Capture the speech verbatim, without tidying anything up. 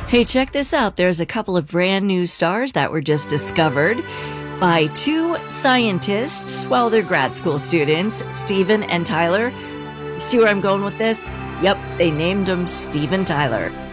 Hey, check this out. There's a couple of brand new stars that were just discovered by two scientists. Well, they're grad school students, Steven and Tyler. See where I'm going with this? Yep, they named them Steven Tyler.